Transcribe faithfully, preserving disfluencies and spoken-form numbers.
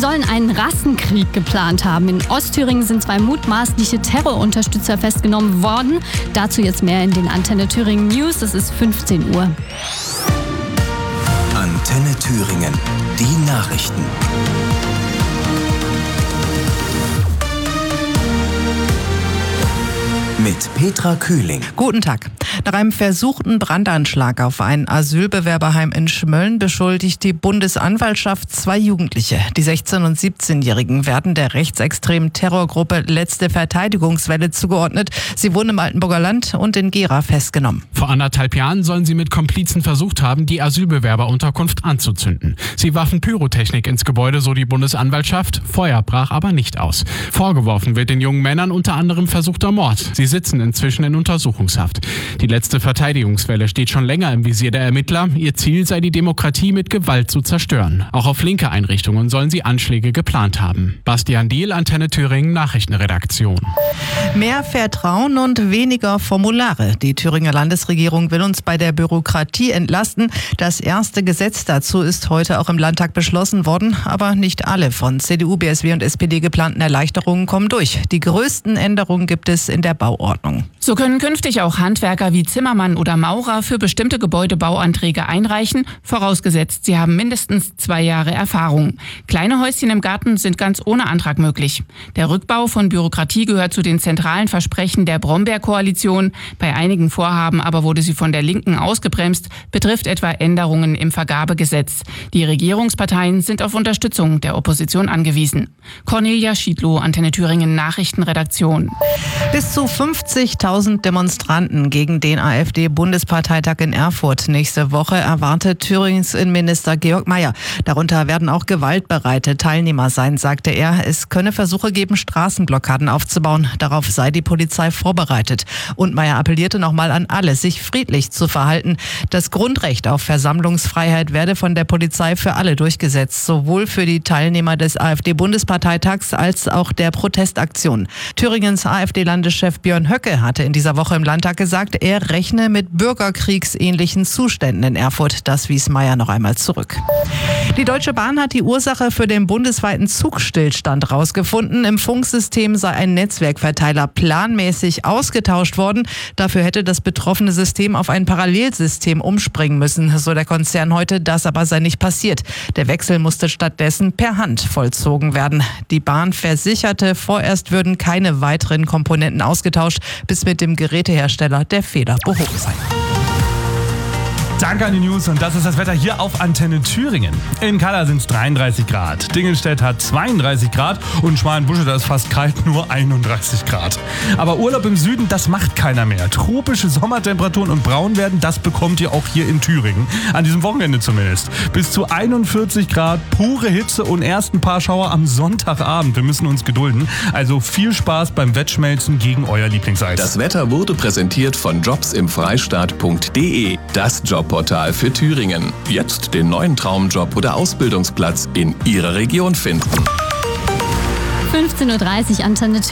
sollen einen Rassenkrieg geplant haben. In Ostthüringen sind zwei mutmaßliche Terrorunterstützer festgenommen worden. Dazu jetzt mehr in den Antenne Thüringen News. Es ist fünfzehn Uhr. Antenne Thüringen, die Nachrichten. Mit Petra Kühling. Guten Tag. Nach einem versuchten Brandanschlag auf ein Asylbewerberheim in Schmölln beschuldigt die Bundesanwaltschaft zwei Jugendliche. Die sechzehn- und siebzehnjährigen werden der rechtsextremen Terrorgruppe Letzte Verteidigungswelle zugeordnet. Sie wurden im Altenburger Land und in Gera festgenommen. Vor anderthalb Jahren sollen sie mit Komplizen versucht haben, die Asylbewerberunterkunft anzuzünden. Sie warfen Pyrotechnik ins Gebäude, so die Bundesanwaltschaft. Feuer brach aber nicht aus. Vorgeworfen wird den jungen Männern unter anderem versuchter Mord. Sie sitzen inzwischen in Untersuchungshaft. Die Letzte Verteidigungswelle steht schon länger im Visier der Ermittler. Ihr Ziel sei, die Demokratie mit Gewalt zu zerstören. Auch auf linke Einrichtungen sollen sie Anschläge geplant haben. Bastian Diehl, Antenne Thüringen, Nachrichtenredaktion. Mehr Vertrauen und weniger Formulare. Die Thüringer Landesregierung will uns bei der Bürokratie entlasten. Das erste Gesetz dazu ist heute auch im Landtag beschlossen worden. Aber nicht alle von C D U, B S W und S P D geplanten Erleichterungen kommen durch. Die größten Änderungen gibt es in der Bauordnung. So können künftig auch Handwerker wie Zimmermann oder Maurer für bestimmte Gebäudebauanträge einreichen, vorausgesetzt, sie haben mindestens zwei Jahre Erfahrung. Kleine Häuschen im Garten sind ganz ohne Antrag möglich. Der Rückbau von Bürokratie gehört zu den zentralen Versprechen der Brombeer-Koalition. Bei einigen Vorhaben aber wurde sie von der Linken ausgebremst, betrifft etwa Änderungen im Vergabegesetz. Die Regierungsparteien sind auf Unterstützung der Opposition angewiesen. Cornelia Schiedlow, Antenne Thüringen Nachrichtenredaktion. Bis zu fünfzigtausend Demonstranten gegen den AfD-Bundesparteitag in Erfurt nächste Woche erwartet Thürings Innenminister Georg Mayer. Darunter werden auch gewaltbereite Teilnehmer sein, sagte er. Es könne Versuche geben, Straßenblockaden aufzubauen. Darauf sei die Polizei vorbereitet. Und Mayer appellierte nochmal an alle, sich friedlich zu verhalten. Das Grundrecht auf Versammlungsfreiheit werde von der Polizei für alle durchgesetzt, sowohl für die Teilnehmer des AfD-Bundesparteitags als auch der Protestaktion. Thüringens AfD-Landeschef Björn Höcke hatte in dieser Woche im Landtag gesagt, er rechne mit bürgerkriegsähnlichen Zuständen in Erfurt. Das wies Mayer noch einmal zurück. Die Deutsche Bahn hat die Ursache für den bundesweiten Zugstillstand rausgefunden. Im Funksystem sei ein Netzwerkverteiler planmäßig ausgetauscht worden. Dafür hätte das betroffene System auf ein Parallelsystem umspringen müssen, so der Konzern heute. Das aber sei nicht passiert. Der Wechsel musste stattdessen per Hand vollzogen werden. Die Bahn versicherte, vorerst würden keine weiteren Komponenten ausgetauscht, bis mit dem Gerätehersteller der Fehler behoben sei. Danke an die News und das ist das Wetter hier auf Antenne Thüringen. In Kalla sind es dreiunddreißig Grad, Dingelstedt hat zweiunddreißig Grad und Schmalenbusche, da ist fast kalt, nur einunddreißig Grad. Aber Urlaub im Süden, das macht keiner mehr. Tropische Sommertemperaturen und braun werden, das bekommt ihr auch hier in Thüringen. An diesem Wochenende zumindest. Bis zu einundvierzig Grad, pure Hitze und erst ein paar Schauer am Sonntagabend. Wir müssen uns gedulden. Also viel Spaß beim Wettschmelzen gegen euer Lieblingseis. Das Wetter wurde präsentiert von jobs im freistaat punkt de, das Jobportal für Thüringen. Jetzt den neuen Traumjob oder Ausbildungsplatz in Ihrer Region finden. fünfzehn Uhr dreißig Antenne